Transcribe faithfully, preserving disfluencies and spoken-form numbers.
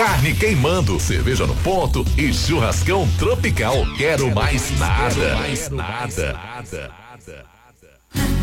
carne queimando, cerveja no ponto e churrascão tropical. Quero mais nada. Mais nada.